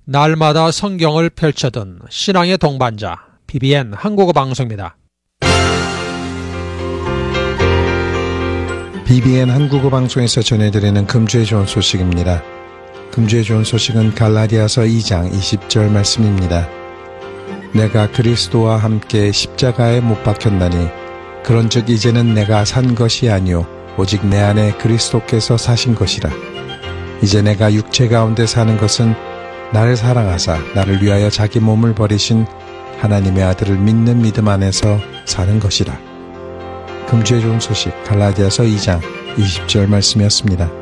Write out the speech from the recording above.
날마다 성경을 펼쳐든 신앙의 동반자 BBN 한국어 방송입니다. BBN 한국어 방송에서 전해드리는 금주의 좋은 소식입니다. 금주의 좋은 소식은 갈라디아서 2장 20절 말씀입니다. 내가 그리스도와 함께 십자가에 못 박혔나니 그런즉 이제는 내가 산 것이 아니요 오직 내 안에 그리스도께서 사신 것이라. 이제 내가 육체 가운데 사는 것은 나를 사랑하사 나를 위하여 자기 몸을 버리신 하나님의 아들을 믿는 믿음 안에서 사는 것이라. 금주의 좋은 소식 갈라디아서 2장 20절 말씀이었습니다.